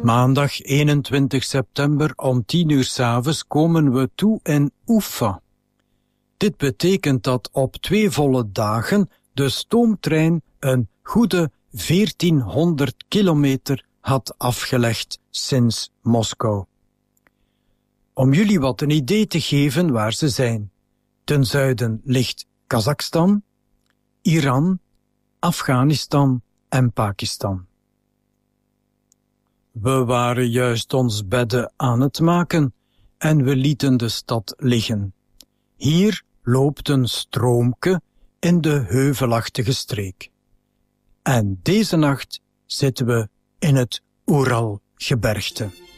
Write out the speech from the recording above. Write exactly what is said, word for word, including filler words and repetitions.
Maandag eenentwintig september om tien uur 's avonds komen we toe in Ufa. Dit betekent dat op twee volle dagen de stoomtrein een goede veertienhonderd kilometer had afgelegd sinds Moskou. Om jullie wat een idee te geven waar ze zijn. Ten zuiden ligt Kazachstan, Iran, Afghanistan en Pakistan. We waren juist ons bedden aan het maken en we lieten de stad liggen. Hier loopt een stroomke in de heuvelachtige streek. En deze nacht zitten we in het Oeralgebergte.